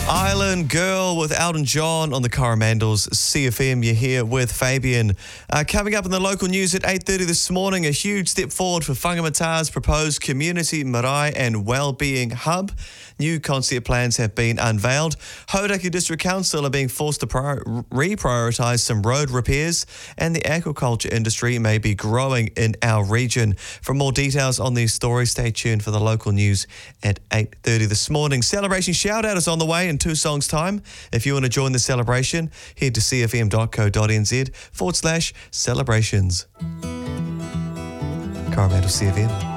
Island Girl with Elton John on the Coromandels CFM. You're here with Fabian. Coming up in the local news at 8:30 this morning, a huge step forward for Whangamata's proposed community marae and wellbeing hub. New concept plans have been unveiled. Hauraki District Council are being forced to reprioritise some road repairs, and the aquaculture industry may be growing in our region. For more details on these stories, stay tuned for the local news at 8:30 this morning. Celebration shout-out is on the way in 2 songs' time. If you want to join the celebration, head to cfm.co.nz/celebrations. Coromandel CFM.